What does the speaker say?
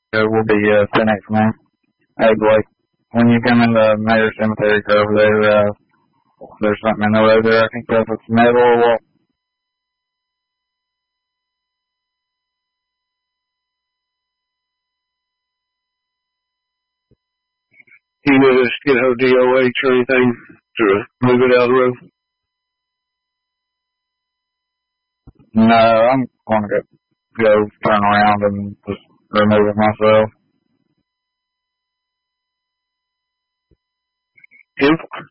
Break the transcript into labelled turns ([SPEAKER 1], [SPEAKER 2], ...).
[SPEAKER 1] will be 10X man. Hey Blake, when you come in the Mayor Cemetery over there, there's something in the road there. I think that's metal or what?
[SPEAKER 2] You know, just get a DOH or anything to move it out of the road?
[SPEAKER 1] No, I'm going to go turn around and just remove it myself.
[SPEAKER 2] Yep.